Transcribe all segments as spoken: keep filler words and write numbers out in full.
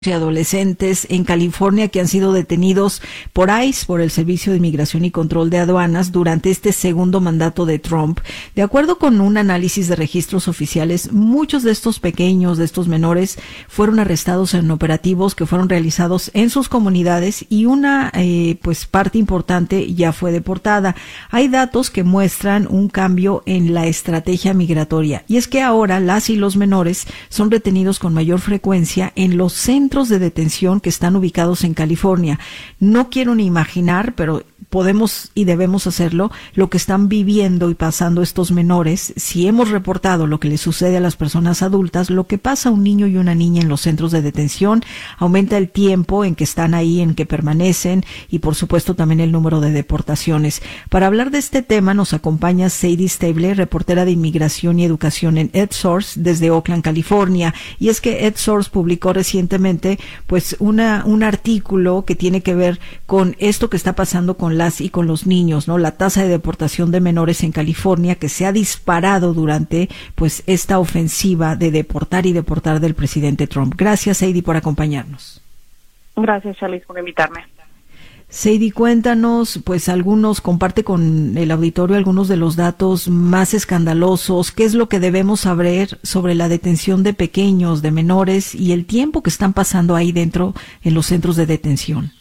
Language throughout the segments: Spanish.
y adolescentes en California que han sido detenidos por ICE, por el Servicio de Inmigración y Control de Aduanas, durante este segundo mandato de Trump. De acuerdo con un análisis de registros oficiales, muchos de estos pequeños, de estos menores, fueron arrestados en operativos que fueron realizados en sus comunidades y una eh, pues parte importante ya fue deportada. Hay datos que muestran un cambio en la estrategia migratoria, y es que ahora las y los menores son retenidos con mayor frecuencia en los centros de detención que están ubicados en California. No quiero ni imaginar, pero podemos y debemos hacerlo, lo que están viviendo y pasando estos menores. Si hemos reportado lo que les sucede a las personas adultas, lo que pasa a un niño y una niña en los centros de detención aumenta el tiempo en que están ahí, en que permanecen, y por supuesto también el número de deportaciones. Para hablar de este tema nos acompaña Sadie Stable, reportera de Inmigración y Educación en EdSource desde Oakland, California. Y es que EdSource publicó recientemente pues una un artículo que tiene que ver con esto que está pasando con las y con los niños, ¿no? La tasa de deportación de menores en California, que se ha disparado durante pues esta ofensiva de deportar y deportar del presidente Trump. Gracias, Sadie, por acompañarnos. Gracias, Charlize, por invitarme. Sadie, cuéntanos, pues algunos, comparte con el auditorio algunos de los datos más escandalosos. ¿Qué es lo que debemos saber sobre la detención de pequeños, de menores, y el tiempo que están pasando ahí dentro en los centros de detención?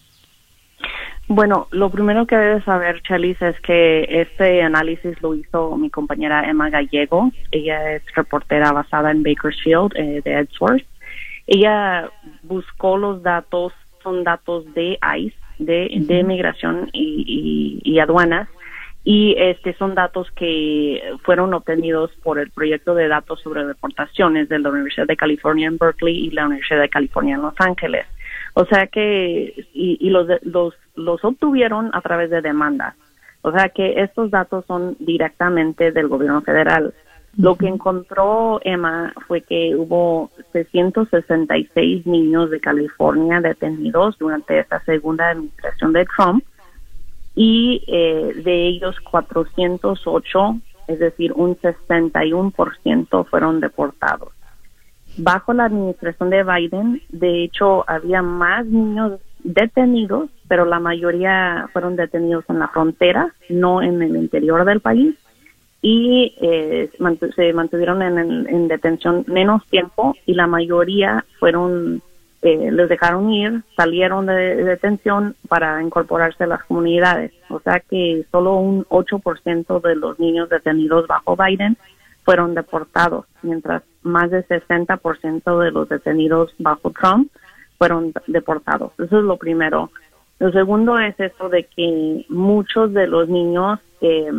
Bueno, lo primero que debes saber, Charlize, es que este análisis lo hizo mi compañera Emma Gallego. Ella es reportera basada en Bakersfield, eh, de EdSource. Ella buscó los datos, son datos de ICE, de, uh-huh. de migración y, y, y aduanas, y este son datos que fueron obtenidos por el proyecto de datos sobre deportaciones de la Universidad de California en Berkeley y la Universidad de California en Los Ángeles. O sea que, y, y los, los, los obtuvieron a través de demandas. O sea que estos datos son directamente del gobierno federal. Lo que encontró Emma fue que hubo seiscientos sesenta y seis niños de California detenidos durante esta segunda administración de Trump, y eh, de ellos cuatrocientos ocho, es decir, un sesenta y uno por ciento fueron deportados. Bajo la administración de Biden, de hecho, había más niños detenidos, pero la mayoría fueron detenidos en la frontera, no en el interior del país. Y eh, mantu- se mantuvieron en, en, en detención menos tiempo, y la mayoría fueron, eh, les dejaron ir, salieron de, de detención para incorporarse a las comunidades. O sea que solo un ocho por ciento de los niños detenidos bajo Biden fueron deportados, mientras más del sesenta por ciento de los detenidos bajo Trump fueron deportados. Eso es lo primero. Lo segundo es eso de que muchos de los niños... Eh,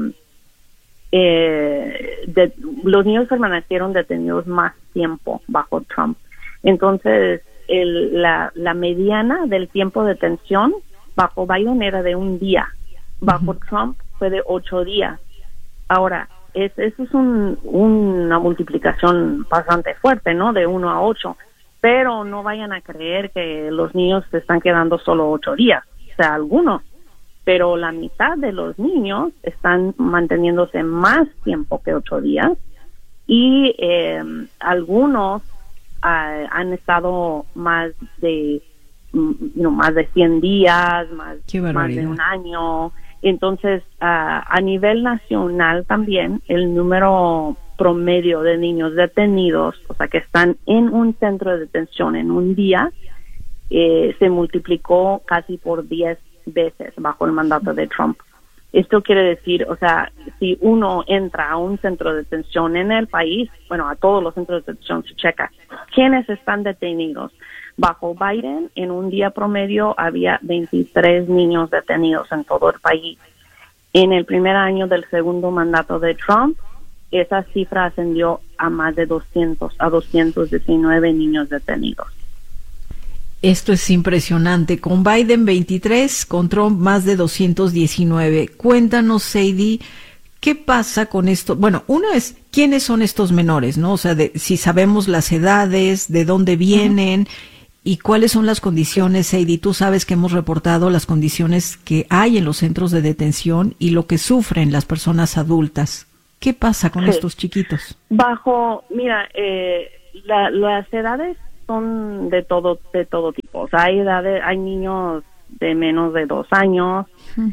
Eh, de, los niños permanecieron detenidos más tiempo bajo Trump. Entonces, el, la, la mediana del tiempo de detención bajo Biden era de un día. Bajo uh-huh. Trump fue de ocho días. Ahora, es, eso es un, una multiplicación bastante fuerte, ¿no? De uno a ocho. Pero no vayan a creer que los niños se están quedando solo ocho días. O sea, algunos. Pero la mitad de los niños están manteniéndose más tiempo que ocho días, y eh, algunos uh, han estado más de you know, más de cien días, más, más de un año. Entonces, uh, a nivel nacional también, el número promedio de niños detenidos, o sea, que están en un centro de detención en un día, eh, se multiplicó casi por diez veces bajo el mandato de Trump. Esto quiere decir, o sea, si uno entra a un centro de detención en el país, bueno, a todos los centros de detención se checa quiénes están detenidos. Bajo Biden, en un día promedio había veintitrés niños detenidos en todo el país. En el primer año del segundo mandato de Trump, esa cifra ascendió a más de doscientos, a doscientos diecinueve niños detenidos. Esto es impresionante. Con Biden veintitrés, con Trump más de doscientos diecinueve. Cuéntanos, Sadie, ¿qué pasa con esto? Bueno, uno es, ¿quiénes son estos menores, no? O sea, de, si sabemos las edades, de dónde vienen, uh-huh. y cuáles son las condiciones, Sadie. Tú sabes que hemos reportado las condiciones que hay en los centros de detención y lo que sufren las personas adultas. ¿Qué pasa con sí. estos chiquitos? Bajo, mira, eh, la, las edades son de todo, de todo tipo. O sea, hay edades, hay niños de menos de dos años, uh,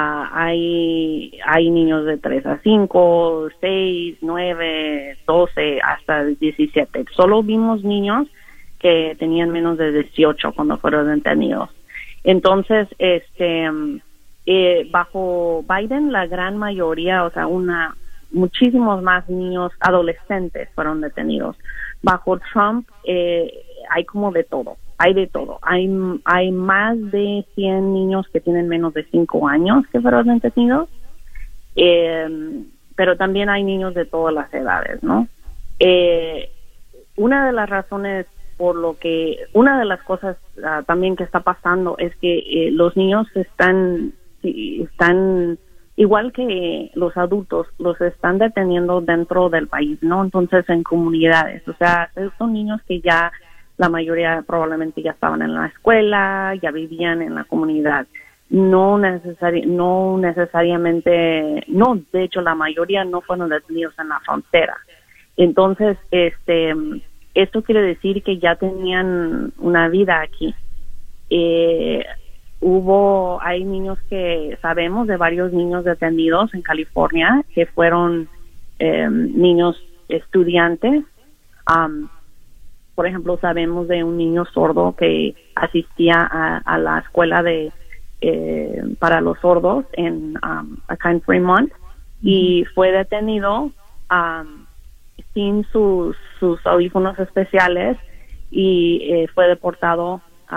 hay, hay niños de tres a cinco, seis, nueve, doce, hasta diecisiete. Solo vimos niños que tenían menos de dieciocho cuando fueron detenidos. Entonces, este, eh, bajo Biden, la gran mayoría, o sea, una, muchísimos más niños adolescentes fueron detenidos. Bajo Trump, eh, hay como de todo, hay de todo. Hay, hay más de cien niños que tienen menos de cinco años que fueron detenidos, eh, pero también hay niños de todas las edades, ¿no? Eh, una de las razones por lo que, una de las cosas uh, también que está pasando es que eh, los niños están, están, igual que los adultos, los están deteniendo dentro del país, ¿no? Entonces, en comunidades, o sea, son niños que ya, la mayoría probablemente ya estaban en la escuela, ya vivían en la comunidad. No, necesari- no necesariamente, no, de hecho, la mayoría no fueron detenidos en la frontera. Entonces, este... esto quiere decir que ya tenían una vida aquí. Eh, hubo, hay niños que sabemos de varios niños detenidos en California que fueron eh, niños estudiantes. Um, por ejemplo, sabemos de un niño sordo que asistía a, a la escuela de eh, para los sordos en um, acá en Fremont y fue detenido um, sin sus, sus audífonos especiales y eh, fue deportado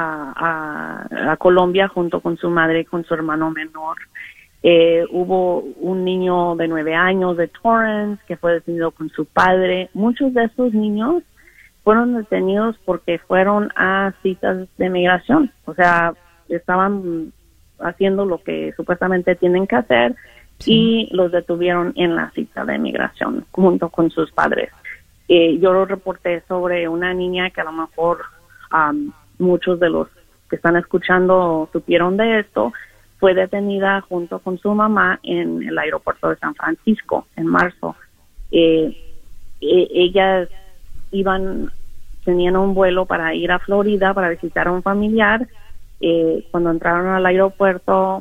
a, a, a Colombia junto con su madre y con su hermano menor. Eh, hubo un niño de nueve años de Torrance que fue detenido con su padre. Muchos de esos niños fueron detenidos porque fueron a citas de migración. O sea, estaban haciendo lo que supuestamente tienen que hacer. Sí. Y los detuvieron en la cita de migración junto con sus padres. Eh, yo lo reporté sobre una niña que a lo mejor um, muchos de los que están escuchando supieron de esto. Fue detenida junto con su mamá en el aeropuerto de San Francisco en marzo. Eh, eh, ellas iban, tenían un vuelo para ir a Florida para visitar a un familiar. Eh, cuando entraron al aeropuerto,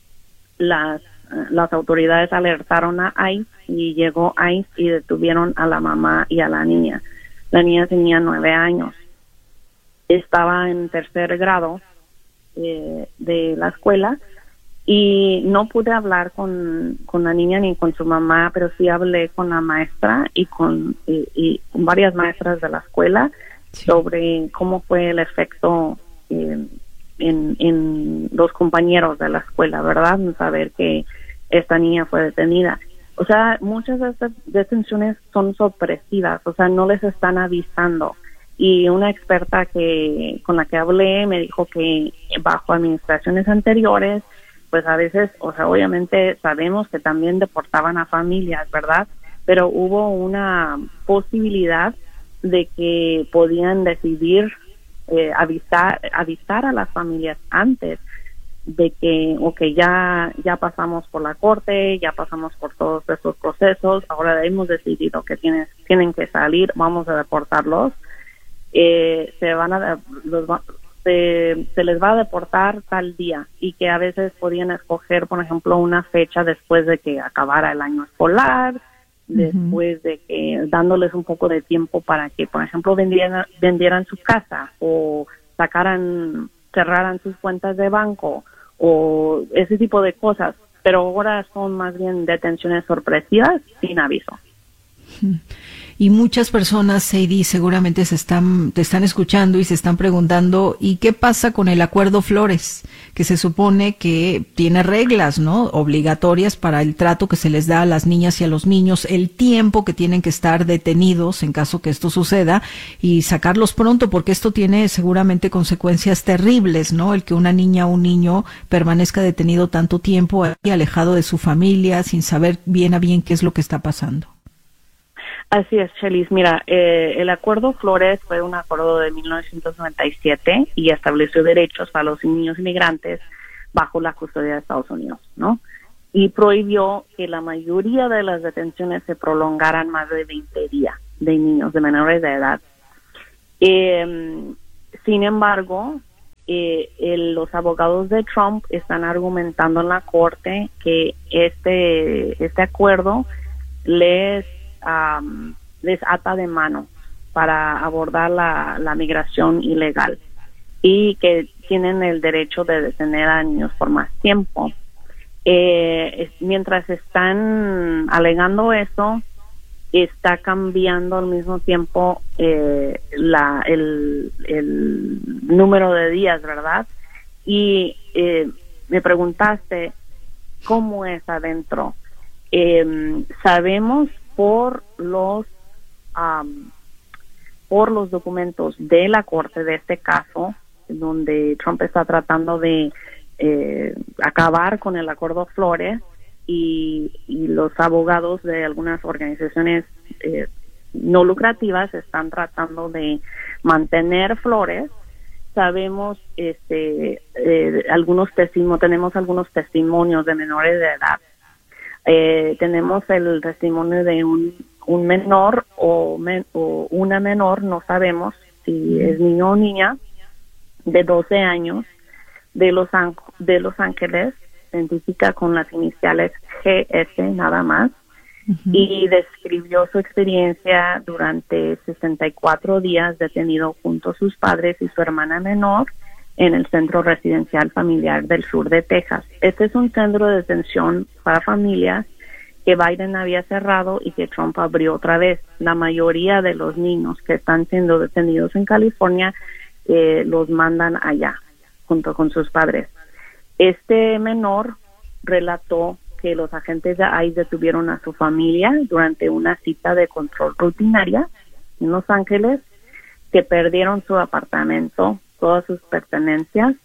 las las autoridades alertaron a ICE y llegó ICE y detuvieron a la mamá y a la niña. La niña tenía nueve años. Estaba en tercer grado eh, de la escuela y no pude hablar con, con la niña ni con su mamá, pero sí hablé con la maestra y con, y, y con varias maestras de la escuela sí. sobre cómo fue el efecto eh, en, en los compañeros de la escuela, ¿verdad? Saber que esta niña fue detenida. O sea, muchas de estas detenciones son sorpresivas, o sea, no les están avisando. Y una experta que con la que hablé me dijo que bajo administraciones anteriores, pues a veces, o sea, obviamente sabemos que también deportaban a familias, ¿verdad? Pero hubo una posibilidad de que podían decidir eh, avisar, avisar a las familias antes de que, okay, ya, ya pasamos por la corte, ya pasamos por todos estos procesos, ahora hemos decidido que tienes, tienen que salir, vamos a deportarlos, eh, se van a, los, se, se les va a deportar tal día, y que a veces podían escoger, por ejemplo, una fecha después de que acabara el año escolar, uh-huh. después de que, dándoles un poco de tiempo para que, por ejemplo, vendieran, vendieran su casa, o sacaran, cerraran sus cuentas de banco, o ese tipo de cosas, pero ahora son más bien detenciones sorpresivas sin aviso. Y muchas personas, Sadie, seguramente se están, te están escuchando y se están preguntando, ¿y qué pasa con el Acuerdo Flores? Que se supone que tiene reglas, ¿no? Obligatorias para el trato que se les da a las niñas y a los niños, el tiempo que tienen que estar detenidos en caso que esto suceda y sacarlos pronto, porque esto tiene seguramente consecuencias terribles, ¿no? El que una niña o un niño permanezca detenido tanto tiempo y alejado de su familia sin saber bien a bien qué es lo que está pasando. Así es, Chelis. Mira, eh, el Acuerdo Flores fue un acuerdo de mil novecientos noventa y siete y estableció derechos para los niños inmigrantes bajo la custodia de Estados Unidos, ¿no? Y prohibió que la mayoría de las detenciones se prolongaran más de veinte días de niños de menores de edad. Eh, sin embargo, eh, el, los abogados de Trump están argumentando en la corte que este este acuerdo les um, les ata de mano para abordar la, la migración ilegal y que tienen el derecho de detener a niños por más tiempo. Eh, mientras están alegando eso, está cambiando al mismo tiempo eh, la, el, el número de días, ¿verdad? Y eh, me preguntaste cómo es adentro. Eh, sabemos por los um, por los documentos de la corte de este caso, donde Trump está tratando de eh, acabar con el acuerdo Flores, y, y los abogados de algunas organizaciones eh, no lucrativas están tratando de mantener Flores. Sabemos este eh, algunos testimonios, tenemos algunos testimonios de menores de edad. Eh, tenemos el testimonio de un, un menor o, men, o una menor, no sabemos si es niño o niña, de doce años, de Los, de Los Ángeles, se identifica con las iniciales G S nada más, uh-huh. y describió su experiencia durante sesenta y cuatro días detenido junto a sus padres y su hermana menor en el Centro Residencial Familiar del Sur de Texas. Este es un centro de detención para familias que Biden había cerrado y que Trump abrió otra vez. La mayoría de los niños que están siendo detenidos en California eh, los mandan allá junto con sus padres. Este menor relató que los agentes de I C E detuvieron a su familia durante una cita de control rutinaria en Los Ángeles, que perdieron su apartamento, todas sus pertenencias,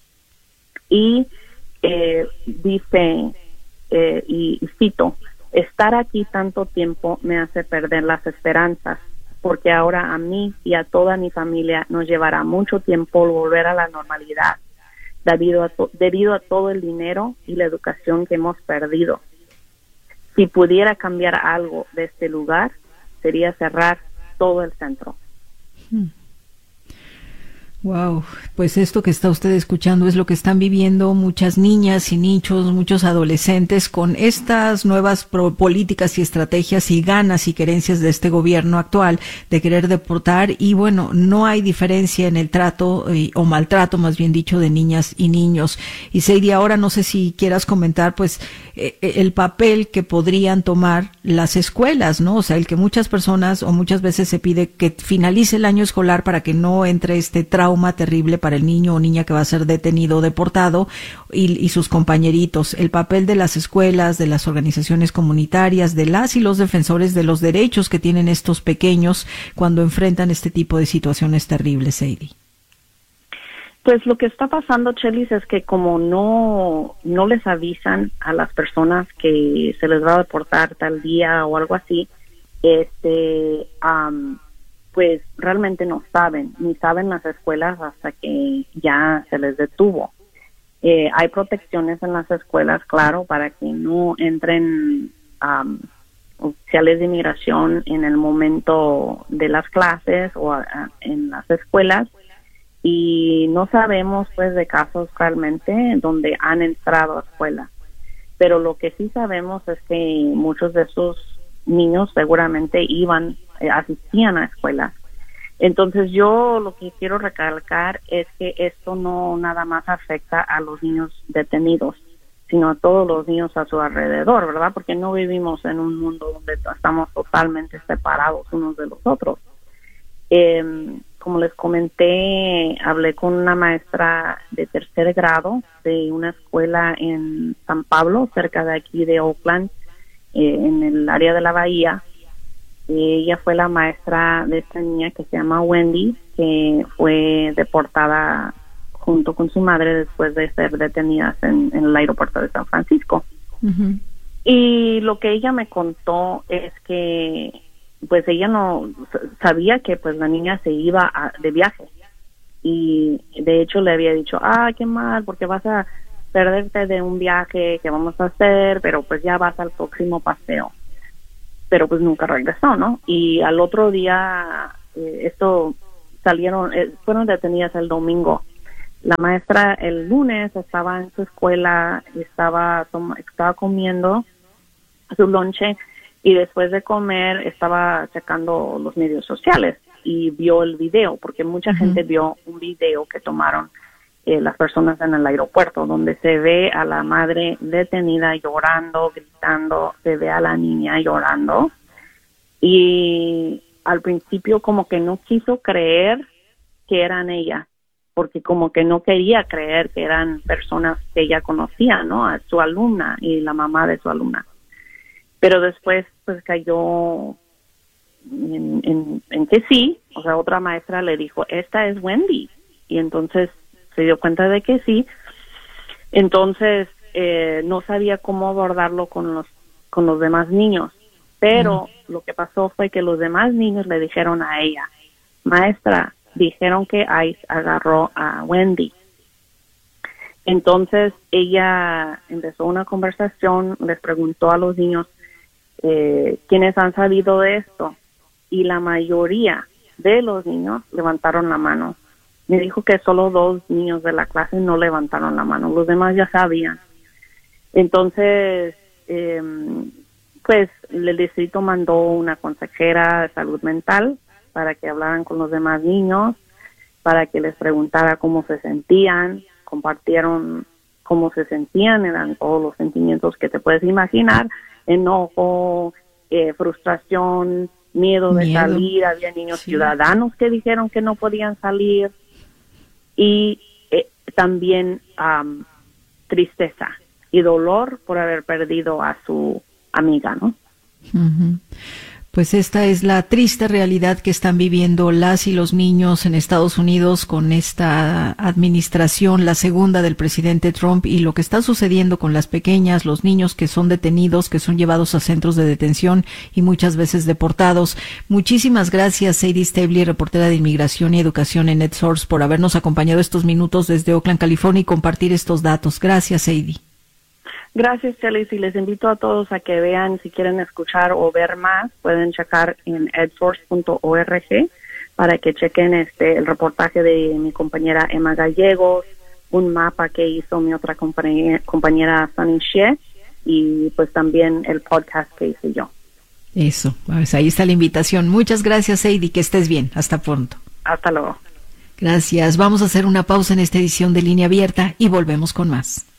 y eh, dice, eh, y, y cito, estar aquí tanto tiempo me hace perder las esperanzas, porque ahora a mí y a toda mi familia nos llevará mucho tiempo volver a la normalidad, debido a, to- debido a todo el dinero y la educación que hemos perdido. Si pudiera cambiar algo de este lugar, sería cerrar todo el centro. Hmm. Wow, pues esto que está usted escuchando es lo que están viviendo muchas niñas y niños, muchos adolescentes con estas nuevas pro- políticas y estrategias y ganas y querencias de este gobierno actual de querer deportar, y bueno, no hay diferencia en el trato eh, o maltrato, más bien dicho, de niñas y niños. Y Sadie, ahora no sé si quieras comentar pues eh, el papel que podrían tomar las escuelas, ¿no? O sea, el que muchas personas o muchas veces se pide que finalice el año escolar para que no entre este trauma terrible para el niño o niña que va a ser detenido o deportado, y, y sus compañeritos. El papel de las escuelas, de las organizaciones comunitarias, de las y los defensores de los derechos que tienen estos pequeños cuando enfrentan este tipo de situaciones terribles, Sadie. Pues lo que está pasando, Chelis, es que como no no les avisan a las personas que se les va a deportar tal día o algo así, este um, pues realmente no saben, ni saben las escuelas hasta que ya se les detuvo. Eh, hay protecciones en las escuelas, claro, para que no entren um, oficiales de inmigración en el momento de las clases o a, a, en las escuelas, y no sabemos pues de casos realmente donde han entrado a escuelas. Pero lo que sí sabemos es que muchos de esos niños seguramente iban, eh, asistían a escuelas. Entonces yo lo que quiero recalcar es que esto no nada más afecta a los niños detenidos, sino a todos los niños a su alrededor, ¿verdad? Porque no vivimos en un mundo donde estamos totalmente separados unos de los otros. Eh, como les comenté, hablé con una maestra de tercer grado de una escuela en San Pablo, cerca de aquí de Oakland, eh, en el área de la Bahía. Ella fue la maestra de esta niña que se llama Wendy, que fue deportada junto con su madre después de ser detenidas en, en el aeropuerto de San Francisco. Uh-huh. Y lo que ella me contó es que pues ella no sabía que pues la niña se iba a, de viaje, y de hecho le había dicho, ah, qué mal, porque vas a perderte de un viaje que vamos a hacer, pero pues ya vas al próximo paseo. Pero pues nunca regresó, ¿no? Y al otro día, eh, esto salieron, eh, fueron detenidas el domingo. La maestra el lunes estaba en su escuela, estaba, estaba comiendo su lonche y después de comer estaba checando los medios sociales y vio el video, porque mucha uh-huh. gente vio un video que tomaron eh, las personas en el aeropuerto, donde se ve a la madre detenida llorando, gritando, se ve a la niña llorando y al principio como que no quiso creer que eran ellas, porque como que no quería creer que eran personas que ella conocía, ¿no? A su alumna y la mamá de su alumna. Pero después pues cayó en, en, en que sí, o sea, otra maestra le dijo, esta es Wendy, y entonces se dio cuenta de que sí. Entonces eh, no sabía cómo abordarlo con los con los demás niños, pero mm. lo que pasó fue que los demás niños le dijeron a ella, maestra, dijeron que Ice agarró a Wendy. Entonces ella empezó una conversación, les preguntó a los niños eh, quiénes han sabido de esto, y la mayoría de los niños levantaron la mano. Me dijo que solo dos niños de la clase no levantaron la mano, los demás ya sabían. Entonces, eh, pues el distrito mandó una consejera de salud mental para que hablaran con los demás niños, para que les preguntara cómo se sentían, compartieron cómo se sentían, eran todos los sentimientos que te puedes imaginar, enojo, eh, frustración, miedo de miedo. salir, había niños sí. ciudadanos que dijeron que no podían salir, y eh, también um, tristeza y dolor por haber perdido a su amiga, ¿no? Uh-huh. Pues esta es la triste realidad que están viviendo las y los niños en Estados Unidos con esta administración, la segunda del presidente Trump, y lo que está sucediendo con las pequeñas, los niños que son detenidos, que son llevados a centros de detención y muchas veces deportados. Muchísimas gracias, Sadie Stavely, reportera de Inmigración y Educación en NetSource, por habernos acompañado estos minutos desde Oakland, California, y compartir estos datos. Gracias, Sadie. Gracias, Chelis, y les invito a todos a que vean, si quieren escuchar o ver más, pueden checar en ed source punto org para que chequen este el reportaje de mi compañera Emma Gallegos, un mapa que hizo mi otra compañera, compañera Sunny Xie, y pues también el podcast que hice yo. Eso, pues ahí está la invitación. Muchas gracias, Sadie, que estés bien. Hasta pronto. Hasta luego. Gracias. Vamos a hacer una pausa en esta edición de Línea Abierta y volvemos con más.